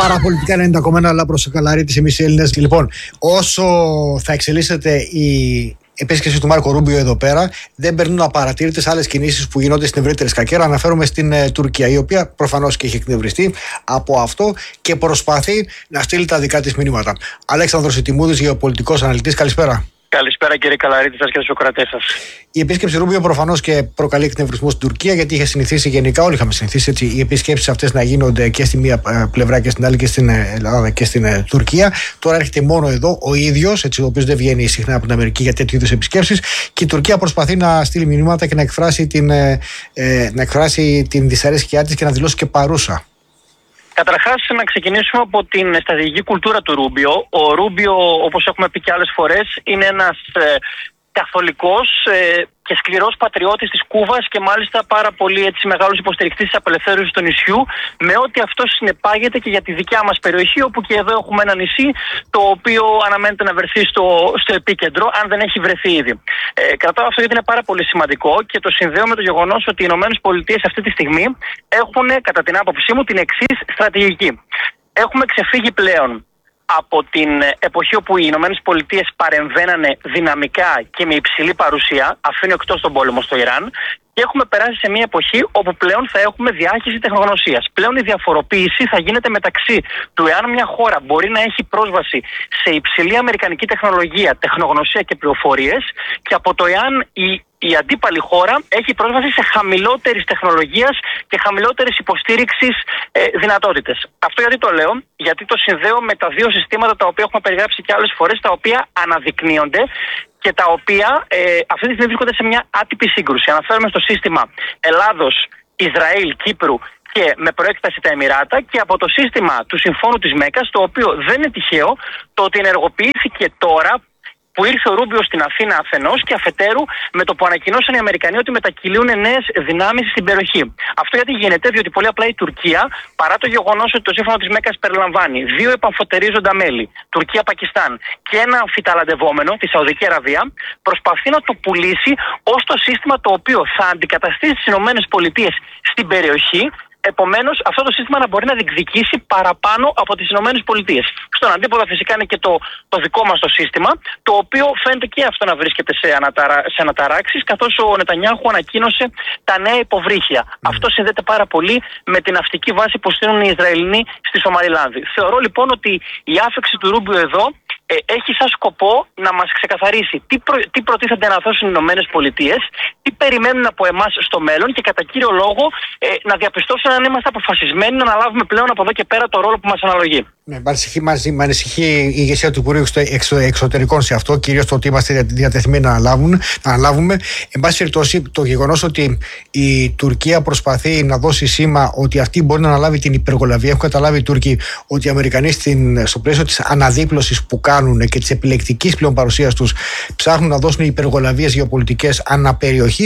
Παραπολιτικά 90,1 Λάμπρος Καλαρίτης, εμείς οι Έλληνες. Λοιπόν, όσο θα εξελίσσεται η επίσκεψη του Μάρκο Ρούμπιο εδώ πέρα, δεν περνούν απαρατήρητες άλλες κινήσεις που γινόνται στην ευρύτερη σκακέρα. Αναφέρομαι στην Τουρκία, η οποία προφανώς και έχει εκνευριστεί από αυτό και προσπαθεί να στείλει τα δικά της μηνύματα. Αλέξανδρος Ιτιμούδης, γεωπολιτικός αναλυτής, καλησπέρα. Καλησπέρα κύριε Καλαρίτη σας και στους ακροατές σας. Η επίσκεψη Ρούμπιο προφανώς και προκαλεί εκνευρισμό στην Τουρκία, γιατί είχε συνηθίσει γενικά, όλοι είχαμε συνηθίσει έτσι, οι επισκέψεις αυτές να γίνονται και στη μία πλευρά και στην άλλη, και στην Ελλάδα και στην Τουρκία. Τώρα έρχεται μόνο εδώ ο ίδιος, ο οποίος δεν βγαίνει συχνά από την Αμερική για τέτοιου είδους επισκέψεις, και η Τουρκία προσπαθεί να στείλει μηνύματα και να εκφράσει την δυσαρέσκειά της και να δηλώσει και παρούσα. Καταρχάς, να ξεκινήσουμε από την στρατηγική κουλτούρα του Ρούμπιο. Ο Ρούμπιο, όπως έχουμε πει και άλλες φορές, είναι ένας καθολικός και σκληρός πατριώτης της Κούβας και μάλιστα πάρα πολύ μεγάλος υποστηρικτής της απελευθέρωσης του νησιού, με ό,τι αυτό συνεπάγεται και για τη δικιά μας περιοχή, όπου και εδώ έχουμε ένα νησί το οποίο αναμένεται να βρεθεί στο επίκεντρο, αν δεν έχει βρεθεί ήδη. Κρατάω αυτό γιατί είναι πάρα πολύ σημαντικό και το συνδέω με το γεγονός ότι οι ΗΠΑ αυτή τη στιγμή έχουν, κατά την άποψή μου, την εξής στρατηγική. Έχουμε ξεφύγει πλέον από την εποχή όπου οι ΗΠΑ παρεμβαίνανε δυναμικά και με υψηλή παρουσία, αφήνει εκτός τον πόλεμο στο Ιράν, και έχουμε περάσει σε μια εποχή όπου πλέον θα έχουμε διάχυση τεχνογνωσίας. Πλέον η διαφοροποίηση θα γίνεται μεταξύ του εάν μια χώρα μπορεί να έχει πρόσβαση σε υψηλή αμερικανική τεχνολογία, τεχνογνωσία και πληροφορίες, και από το εάν η αντίπαλη χώρα έχει πρόσβαση σε χαμηλότερης τεχνολογίας και χαμηλότερης υποστήριξης δυνατότητες. Αυτό γιατί το λέω? Γιατί το συνδέω με τα δύο συστήματα τα οποία έχουμε περιγράψει και άλλες φορές, τα οποία αναδεικνύονται και τα οποία αυτή τη στιγμή βρίσκονται σε μια άτυπη σύγκρουση. Αναφέρομαι στο σύστημα Ελλάδος, Ισραήλ, Κύπρου και με προέκταση τα Εμιράτα, και από το σύστημα του Συμφώνου της Μέκκας, το οποίο δεν είναι τυχαίο το ότι ενεργοποιήθηκε τώρα που ήρθε ο Ρούμπιο στην Αθήνα αφενός, και αφετέρου με το που ανακοινώσαν οι Αμερικανοί ότι μετακυλίουν νέες δυνάμεις στην περιοχή. Αυτό γιατί γίνεται? Διότι πολύ απλά η Τουρκία, παρά το γεγονός ότι το Σύμφωνο της Μέκκας περιλαμβάνει δύο επαμφωτερίζοντα μέλη, Τουρκία-Πακιστάν, και ένα αμφιταλαντευόμενο, τη Σαουδική Αραβία, προσπαθεί να το πουλήσει ως το σύστημα το οποίο θα αντικαταστήσει τις ΗΠΑ στην περιοχή. Επομένως, αυτό το σύστημα να μπορεί να διεκδικήσει παραπάνω από τις ΗΠΑ. Στον αντίποδα, φυσικά, είναι και το δικό μας το σύστημα, το οποίο φαίνεται και αυτό να βρίσκεται σε αναταράξεις, καθώς ο Νετανιάχου ανακοίνωσε τα νέα υποβρύχια. Αυτό συνδέεται πάρα πολύ με την ναυτική βάση που στείλουν οι Ισραηλινοί στη Σομαλιλάνδη. Θεωρώ λοιπόν ότι η άφεξη του Ρούμπιο εδώ έχει σαν σκοπό να μας ξεκαθαρίσει τι προτίθενται να δώσουν οι ΗΠΑ, τι περιμένουν από εμάς στο μέλλον, και κατά κύριο λόγο να διαπιστώσουν αν είμαστε αποφασισμένοι να αναλάβουμε πλέον από εδώ και πέρα το ρόλο που μας αναλογεί. Ναι, με ανησυχεί η ηγεσία του Υπουργείου Εξωτερικών σε αυτό, κυρίως το ότι είμαστε διατεθειμένοι να αναλάβουμε. Εν πάση περιπτώσει, το γεγονός ότι η Τουρκία προσπαθεί να δώσει σήμα ότι αυτή μπορεί να αναλάβει την υπεργολαβία. Έχουν καταλάβει οι Τούρκοι ότι οι Αμερικανοί στο πλαίσιο της αναδίπλωσης που κάνουν και της επιλεκτικής πλέον παρουσίας τους ψάχνουν να δώσουν υπεργολαβίες γεωπολιτικές αναπεριοχή.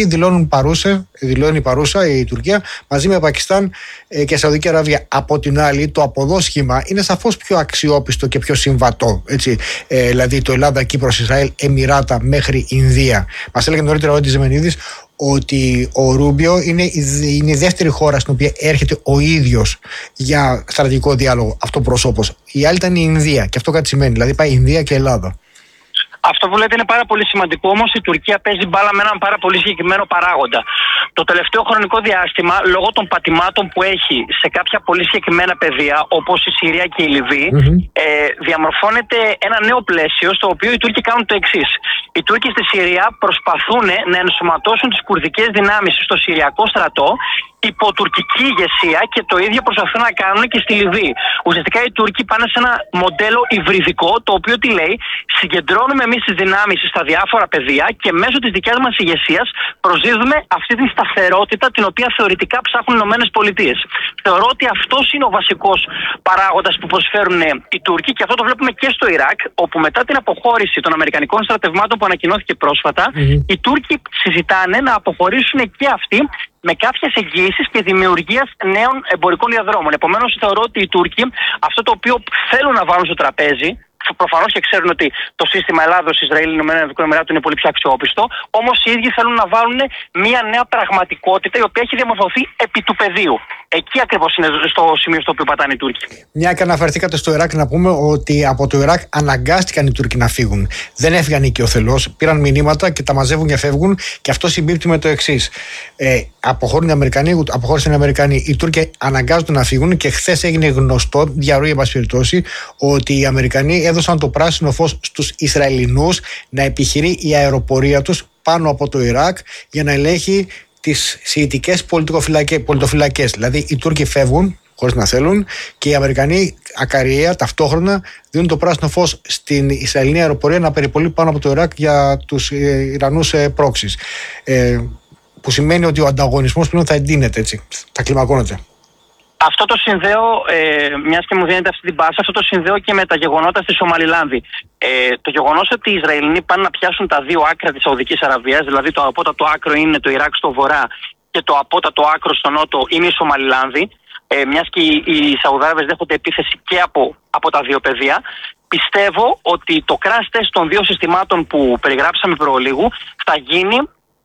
Δηλώνει παρούσα η Τουρκία μαζί με Πακιστάν και Σαουδική Αραβία. Από την άλλη, το αποδόσχημα είναι σαφώς πιο αξιόπιστο και πιο συμβατό. Έτσι. Δηλαδή το Ελλάδα, Κύπρος, Ισραήλ, Εμιράτα μέχρι Ινδία. Μας έλεγε νωρίτερα ο Έντις Ζεμενίδης ότι ο Ρούμπιο είναι η δεύτερη χώρα στην οποία έρχεται ο ίδιος για στρατηγικό διάλογο αυτοπροσώπως. Η άλλη ήταν η Ινδία, και αυτό κάτι σημαίνει. Δηλαδή πάει Ινδία και Ελλάδα. Αυτό που λέτε είναι πάρα πολύ σημαντικό, όμως η Τουρκία παίζει μπάλα με έναν πάρα πολύ συγκεκριμένο παράγοντα. Το τελευταίο χρονικό διάστημα, λόγω των πατημάτων που έχει σε κάποια πολύ συγκεκριμένα πεδία, όπως η Συρία και η Λιβύη, διαμορφώνεται ένα νέο πλαίσιο, στο οποίο οι Τούρκοι κάνουν το εξής. Οι Τούρκοι στη Συρία προσπαθούν να ενσωματώσουν τις κουρδικές δυνάμεις στο Συριακό στρατό υπό τουρκική ηγεσία, και το ίδιο προσπαθούν να κάνουν και στη Λιβύη. Ουσιαστικά οι Τούρκοι πάνε σε ένα μοντέλο υβριδικό, το οποίο τι λέει? Συγκεντρώνουμε εμείς τις δυνάμεις στα διάφορα πεδία και μέσω της δικιάς μας ηγεσίας προσδίδουμε αυτή την σταθερότητα την οποία θεωρητικά ψάχνουν οι ΗΠΑ. Θεωρώ ότι αυτός είναι ο βασικός παράγοντας που προσφέρουν οι Τούρκοι, και αυτό το βλέπουμε και στο Ιράκ, όπου μετά την αποχώρηση των Αμερικανικών στρατευμάτων που ανακοινώθηκε πρόσφατα, οι Τούρκοι συζητάνε να αποχωρήσουν και αυτοί με κάποιες εγγύησεις και δημιουργίας νέων εμπορικών διαδρόμων. Επομένως, θεωρώ ότι οι Τούρκοι αυτό το οποίο θέλουν να βάλουν στο τραπέζι, προφανώς και ξέρουν ότι το σύστημα Ελλάδος, Ισραήλ, Ηνωμένων Αραβικών Εμιράτων είναι πολύ πιο αξιόπιστο, όμως οι ίδιοι θέλουν να βάλουν μια νέα πραγματικότητα η οποία έχει διαμορφωθεί επί του πεδίου. Εκεί ακριβώς είναι στο σημείο στο οποίο πατάνε οι Τούρκοι. Μια και αναφερθήκατε στο Ιράκ, να πούμε ότι από το Ιράκ αναγκάστηκαν οι Τούρκοι να φύγουν. Δεν έφυγαν οικειοθελώς, πήραν μηνύματα και τα μαζεύουν και φεύγουν. Και αυτό συμπίπτει με το εξής. Αποχώρησαν οι Αμερικανοί, οι Τούρκοι αναγκάζονται να φύγουν και χθες έγινε γνωστό, διαρροή εν πάση περιπτώσει, ότι οι Αμερικανοί έδωσαν το πράσινο φως στους Ισραηλινούς να επιχειρεί η αεροπορία τους πάνω από το Ιράκ για να ελέγχει τις σιητικές πολιτοφυλακές. Δηλαδή οι Τούρκοι φεύγουν χωρίς να θέλουν και οι Αμερικανοί ακαριέα ταυτόχρονα δίνουν το πράσινο φως στην Ισραηλινή αεροπορία να περιπολεί πάνω από το Ιράκ για τους Ιρανούς πρόξεις. Που σημαίνει ότι ο ανταγωνισμός πλέον θα εντείνεται, έτσι, θα κλιμακώνεται. Αυτό το συνδέω, μιας και μου δίνεται αυτή την πάσα, αυτό το συνδέω και με τα γεγονότα στη Σομαλιλάνδη. Το γεγονός ότι οι Ισραηλινοί πάνε να πιάσουν τα δύο άκρα της Σαουδικής Αραβίας, δηλαδή το απότατο άκρο είναι το Ιράκ στο βορρά και το απότατο άκρο στο νότο είναι η Σομαλιλάνδη, μιας και οι Σαουδάραβες δέχονται επίθεση και από τα δύο πεδία, πιστεύω ότι το crash test των δύο συστημάτων που περιγράψαμε προλίγου θα γίνει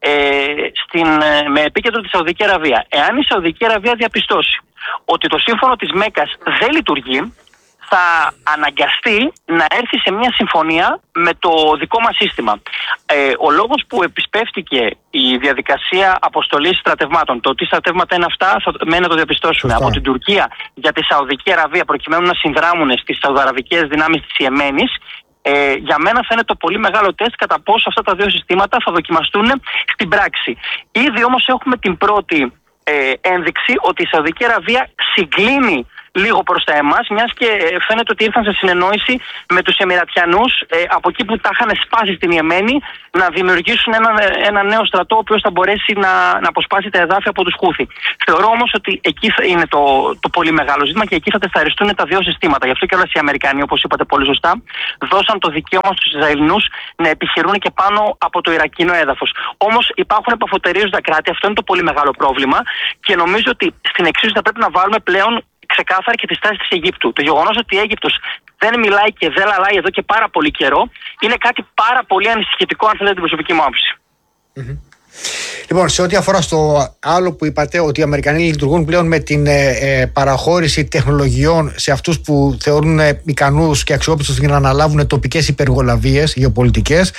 με επίκεντρο τη Σαουδική Αραβία. Εάν η Σαουδική Αραβία διαπιστώσει ότι το σύμφωνο της Μέκκας δεν λειτουργεί, θα αναγκαστεί να έρθει σε μια συμφωνία με το δικό μας σύστημα. Ο λόγος που επισπεύτηκε η διαδικασία αποστολής στρατευμάτων, το τι στρατεύματα είναι αυτά, θα μένει να το διαπιστώσουμε. Από την Τουρκία για τη Σαουδική Αραβία, προκειμένου να συνδράμουν στις σαουδαραβικές δυνάμεις της Ιεμένης, για μένα θα είναι το πολύ μεγάλο τεστ κατά πόσο αυτά τα δύο συστήματα θα δοκιμαστούν στην πράξη. Ήδη όμως έχουμε την πρώτη ένδειξη ότι η Σαουδική Αραβία συγκλίνει λίγο προς τα εμάς, μιας και φαίνεται ότι ήρθαν σε συνεννόηση με τους Εμιρατιανούς από εκεί που τα είχαν σπάσει στην Ιεμένη να δημιουργήσουν ένα νέο στρατό ο οποίος θα μπορέσει να αποσπάσει τα εδάφια από τους Χούθι. Θεωρώ όμως ότι εκεί είναι το πολύ μεγάλο ζήτημα και εκεί θα τεσταριστούν τα δύο συστήματα. Γι' αυτό και όλες οι Αμερικανοί, όπως είπατε πολύ σωστά, δώσαν το δικαίωμα στους Ισραηλινούς να επιχειρούν και πάνω από το Ιρακινό έδαφος. Όμως υπάρχουν επαφωτερίζοντα κράτη, αυτό είναι το πολύ μεγάλο πρόβλημα και νομίζω ότι στην εξίσωση θα πρέπει να βάλουμε πλέον ξεκάθαρα και τη στάση της Αιγύπτου. Το γεγονός ότι η Αίγυπτος δεν μιλάει και δεν λαλάει εδώ και πάρα πολύ καιρό είναι κάτι πάρα πολύ ανησυχητικό, αν θέλετε την προσωπική μου άποψη. Λοιπόν, σε ό,τι αφορά στο άλλο που είπατε, ότι οι Αμερικανοί λειτουργούν πλέον με την παραχώρηση τεχνολογιών σε αυτούς που θεωρούν ικανούς και αξιόπιστους για να αναλάβουν τοπικές υπεργολαβίες γεωπολιτικές,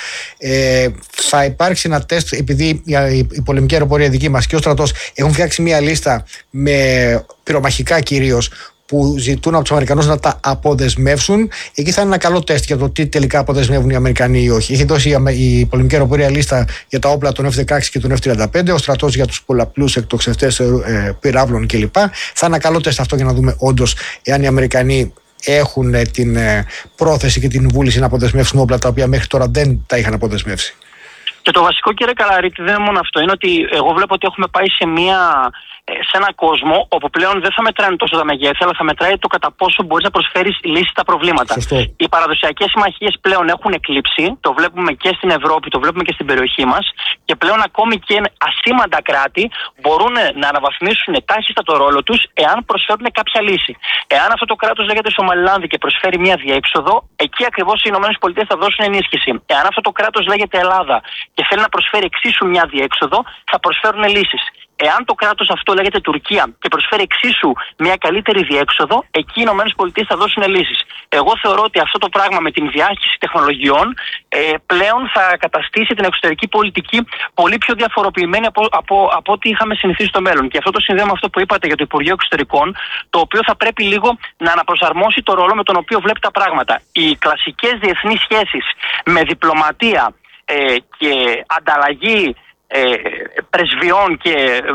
θα υπάρξει ένα τεστ, επειδή η πολεμική αεροπορία δική μας και ο στρατός έχουν φτιάξει μια λίστα με πυρομαχικά κυρίως, που ζητούν από τους Αμερικανούς να τα αποδεσμεύσουν. Εκεί θα είναι ένα καλό τεστ για το τι τελικά αποδεσμεύουν οι Αμερικανοί ή όχι. Έχει δώσει η πολεμική αεροπορία λίστα για τα όπλα των F-16 και των F-35, ο στρατός για τους πολλαπλούς εκτοξευτές πυράβλων κλπ. Θα είναι ένα καλό τεστ αυτό για να δούμε όντως εάν οι Αμερικανοί έχουν την πρόθεση και την βούληση να αποδεσμεύσουν όπλα τα οποία μέχρι τώρα δεν τα είχαν αποδεσμεύσει. Και το βασικό, κύριε Καλαρίτη, δεν είναι μόνο αυτό. Είναι ότι εγώ βλέπω ότι έχουμε πάει σε έναν κόσμο όπου πλέον δεν θα μετράνε τόσο τα μεγέθη, αλλά θα μετράει το κατά πόσο μπορείς να προσφέρεις λύσεις στα προβλήματα. Σωστό. Οι παραδοσιακές συμμαχίες πλέον έχουν εκλείψει, το βλέπουμε και στην Ευρώπη, το βλέπουμε και στην περιοχή μας, και πλέον ακόμη και ασήμαντα κράτη μπορούν να αναβαθμίσουν τάχιστα το ρόλο τους εάν προσφέρουν κάποια λύση. Εάν αυτό το κράτος λέγεται Σομαλιλάνδη και προσφέρει μια διέξοδο, εκεί ακριβώς οι ΗΠΑ θα δώσουν ενίσχυση. Εάν αυτό το κράτος λέγεται Ελλάδα και θέλει να προσφέρει εξίσου μια διέξοδο, θα προσφέρουν λύσεις. Εάν το κράτος αυτό λέγεται Τουρκία και προσφέρει εξίσου μια καλύτερη διέξοδο, εκεί οι ΗΠΑ θα δώσουν λύσεις. Εγώ θεωρώ ότι αυτό το πράγμα με την διάχυση τεχνολογιών πλέον θα καταστήσει την εξωτερική πολιτική πολύ πιο διαφοροποιημένη από ό,τι είχαμε συνηθίσει στο μέλλον. Και αυτό το συνδέω με αυτό που είπατε για το Υπουργείο Εξωτερικών, το οποίο θα πρέπει λίγο να αναπροσαρμόσει το ρόλο με τον οποίο βλέπει τα πράγματα. Οι κλασικές διεθνείς σχέσεις με διπλωματία και ανταλλαγή πρεσβειών και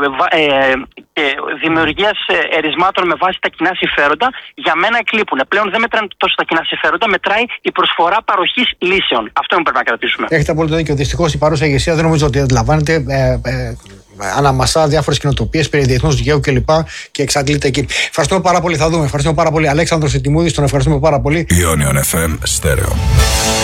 δημιουργίας ερισμάτων με βάση τα κοινά συμφέροντα, για μένα εκλείπουν. Πλέον δεν μετράνε τόσο τα κοινά συμφέροντα, μετράει η προσφορά παροχής λύσεων. Αυτό είναι που πρέπει να κρατήσουμε. Έχετε απόλυτο δίκιο. Δυστυχώς η παρούσα ηγεσία δεν νομίζω ότι αντιλαμβάνεται. Αναμασά διάφορες κοινοτοπίες περί διεθνούς δικαίου κλπ. Και εξαντλείται εκεί. Ευχαριστούμε πάρα πολύ. Θα δούμε. Ευχαριστούμε πάρα πολύ. Αλέξανδρος Ετιμούδης, τον ευχαριστούμε πάρα πολύ. Ionion FM Stereo.